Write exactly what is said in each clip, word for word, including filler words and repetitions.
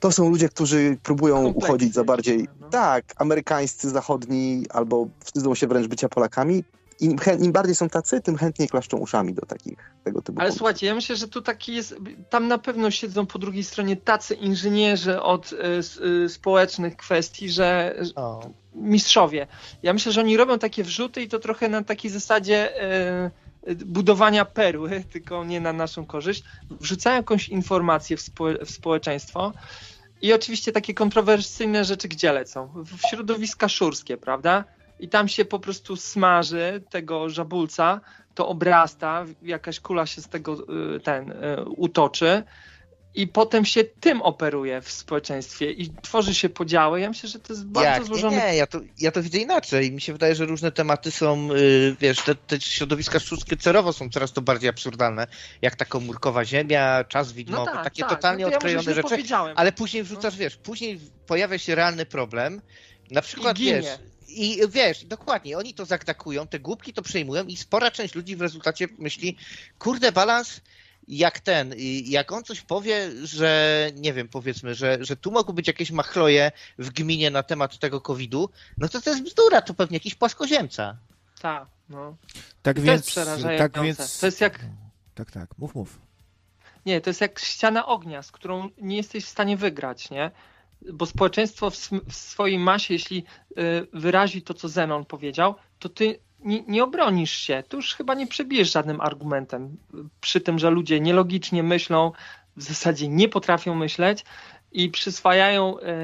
to są ludzie, którzy próbują Kompleksy uchodzić za bardziej, jakieś, no. tak, amerykańscy, zachodni, albo wstydzą się wręcz bycia Polakami. Im, chę- im bardziej są tacy, tym chętniej klaszczą uszami do takich, tego typu Ale pomysłów. słuchajcie, ja myślę, że tu taki jest, tam na pewno siedzą po drugiej stronie tacy inżynierzy od y, y, społecznych kwestii, że O. mistrzowie. Ja myślę, że oni robią takie wrzuty i to trochę na takiej zasadzie y, budowania perły, tylko nie na naszą korzyść. Wrzucają jakąś informację w, spo- w społeczeństwo i oczywiście takie kontrowersyjne rzeczy gdzie lecą? W środowiska szurskie, prawda? I tam się po prostu smaży tego żabulca, to obrasta, jakaś kula się z tego y, ten y, utoczy i potem się tym operuje w społeczeństwie i tworzy się podziały. Ja myślę, że to jest bardzo Jak? złożony... Nie, nie, ja to, ja to widzę inaczej. Mi się wydaje, że różne tematy są, yy, wiesz, te, te środowiska szurskie celowo są coraz to bardziej absurdalne, jak ta komórkowa ziemia, czas widmowy, No tak, takie tak. totalnie No to ja odklejone może źle rzeczy, powiedziałem. ale później wrzucasz, wiesz, później pojawia się realny problem, na przykład, I ginie. wiesz... I wiesz, dokładnie, oni to zaatakują, te głupki to przejmują i spora część ludzi w rezultacie myśli, kurde, balans, jak ten, jak on coś powie, że nie wiem, powiedzmy, że, że tu mogą być jakieś machloje w gminie na temat tego kowida, no to to jest bzdura, to pewnie jakiś płaskoziemca. Tak, no. Tak I to więc, jest przerażające. tak więc... To jest jak... Tak, tak, mów, mów. Nie, to jest jak ściana ognia, z którą nie jesteś w stanie wygrać, nie? Bo społeczeństwo w, sm- w swojej masie, jeśli y, wyrazi to, co Zenon powiedział, to ty nie, nie obronisz się. Tu już chyba nie przebijesz żadnym argumentem. Przy tym, że ludzie nielogicznie myślą, w zasadzie nie potrafią myśleć i przyswajają y,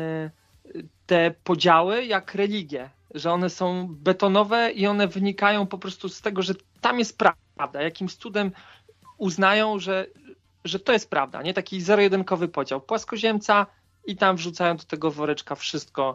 te podziały jak religie, że one są betonowe i one wynikają po prostu z tego, że tam jest prawda. Jakimś cudem uznają, że, że to jest prawda, nie? Taki zero-jedynkowy podział. Płaskoziemca i tam wrzucają do tego woreczka wszystko,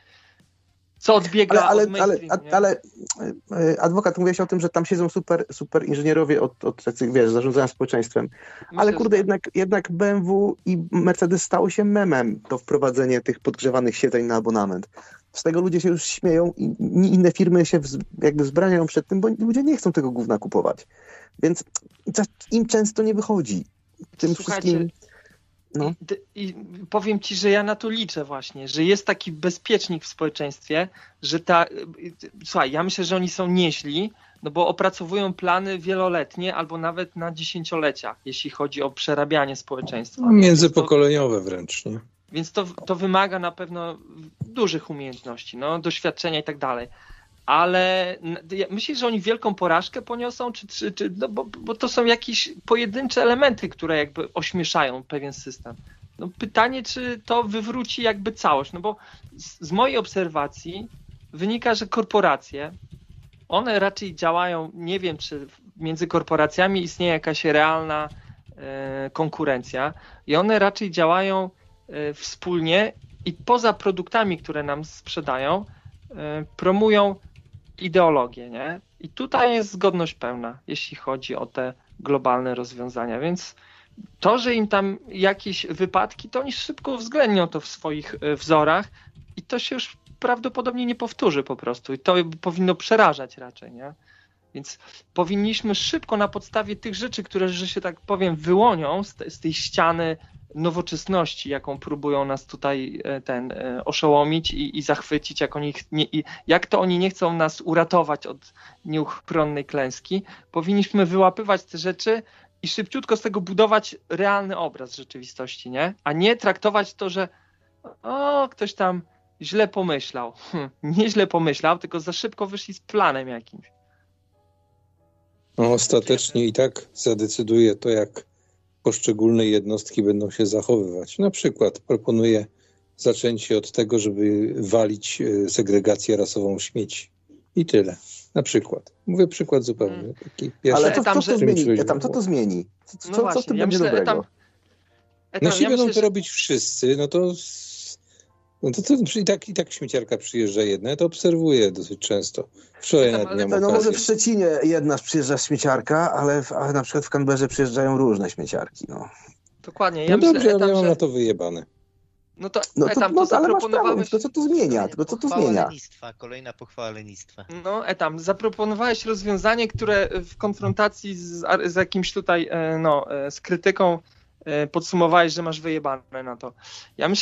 co odbiega ale, ale, od ale, mainstreamu. a, ale adwokat, mówiłeś o tym, że tam siedzą super, super inżynierowie od, od tacy, wiesz, zarządzają społeczeństwem. Myślę, Ale że kurde, tak. jednak, jednak B M W i Mercedes stało się memem, to wprowadzenie tych podgrzewanych siedzeń na abonament. Z tego ludzie się już śmieją i inne firmy się wz, jakby wzbraniają przed tym, bo ludzie nie chcą tego gówna kupować. Więc im często nie wychodzi. Tym Słuchajcie, wszystkim... No. I, I powiem ci, że ja na to liczę właśnie, że jest taki bezpiecznik w społeczeństwie, że ta... Słuchaj, ja myślę, że oni są nieźli, no bo opracowują plany wieloletnie albo nawet na dziesięciolecia, jeśli chodzi o przerabianie społeczeństwa. No, międzypokoleniowe wręcz, nie? Więc to, to wymaga na pewno dużych umiejętności, no, doświadczenia i tak dalej. Ale ja myślę, że oni wielką porażkę poniosą, czy, czy, czy, no bo, bo to są jakieś pojedyncze elementy, które jakby ośmieszają pewien system. No pytanie, czy to wywróci jakby całość, no bo z, z mojej obserwacji wynika, że korporacje, one raczej działają, nie wiem, czy między korporacjami istnieje jakaś realna e, konkurencja i one raczej działają e, wspólnie i poza produktami, które nam sprzedają, e, promują ideologię, nie? I tutaj jest zgodność pełna, jeśli chodzi o te globalne rozwiązania, więc to, że im tam jakieś wypadki, to oni szybko uwzględnią to w swoich wzorach i to się już prawdopodobnie nie powtórzy po prostu i to powinno przerażać raczej, nie? Więc powinniśmy szybko na podstawie tych rzeczy, które, że się tak powiem, wyłonią z, te, z tej ściany nowoczesności, jaką próbują nas tutaj ten oszołomić i, i zachwycić, jak, oni, nie, i jak to oni nie chcą nas uratować od nieuchronnej klęski, powinniśmy wyłapywać te rzeczy i szybciutko z tego budować realny obraz rzeczywistości, nie? A nie traktować to, że o, ktoś tam źle pomyślał. Hm, nie źle pomyślał, tylko za szybko wyszli z planem jakimś. No, ostatecznie i tak zadecyduje to, jak poszczególne jednostki będą się zachowywać. Na przykład proponuję zaczęcie od tego, żeby walić segregację rasową śmieci. I tyle. Na przykład. Mówię przykład zupełnie. Hmm. Taki pierwszy. Ale to, co to zmieni? Etam, co to zmieni? Co, no co, właśnie, co w tym ja będzie myślę, dobrego? Etam, etam, no jeśli ja będą myślę, to że... robić wszyscy, no to no to, to i, tak, i tak śmieciarka przyjeżdża jedna. Ja to obserwuję dosyć często. Wczoraj no, nawet miałem no okazję. Może w Szczecinie jedna przyjeżdża śmieciarka, ale, w, ale na przykład w Canberrze przyjeżdżają różne śmieciarki. No. Dokładnie. Ja no myślę, dobrze, etam, ale ja mam że... na to wyjebane. No to, no to, etam, no, to ale masz zaproponowałeś... prawo, to co to zmienia? Tylko co to zmienia? Lenistwa, kolejna pochwała lenistwa. No, etam, zaproponowałeś rozwiązanie, które w konfrontacji z, z jakimś tutaj, no, z krytyką podsumowałeś, że masz wyjebane na to. Ja myślę,